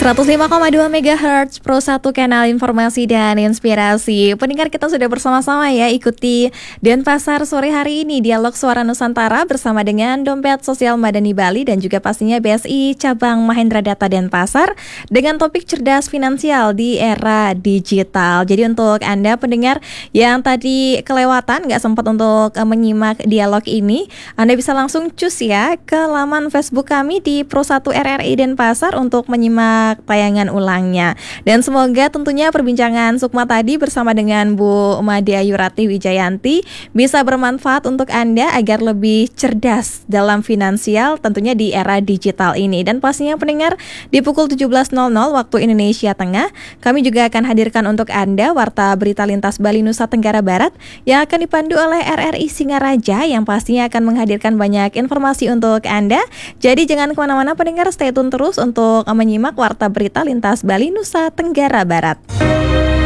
105,2 MHz Pro 1 kanal informasi dan inspirasi. Pendengar, kita sudah bersama-sama ya ikuti Denpasar sore hari ini, dialog suara Nusantara bersama dengan Dompet Sosial Madani Bali dan juga pastinya BSI Cabang Mahendra Data Denpasar dengan topik cerdas finansial di era digital. Jadi untuk Anda pendengar yang tadi kelewatan nggak sempat untuk menyimak dialog ini, Anda bisa langsung cus ya ke laman Facebook kami di Pro 1 RRI Denpasar untuk menyimak tayangan ulangnya. Dan semoga tentunya perbincangan Sukma tadi bersama dengan Bu Made Ayurati Wijayanti bisa bermanfaat untuk Anda agar lebih cerdas dalam finansial tentunya di era digital ini. Dan pastinya pendengar, di pukul 17.00 waktu Indonesia Tengah, kami juga akan hadirkan untuk Anda Warta Berita Lintas Bali Nusa Tenggara Barat yang akan dipandu oleh RRI Singaraja yang pastinya akan menghadirkan banyak informasi untuk Anda. Jadi jangan kemana-mana pendengar, stay tune terus untuk menyimak Warta Berita Lintas Bali Nusa Tenggara Barat.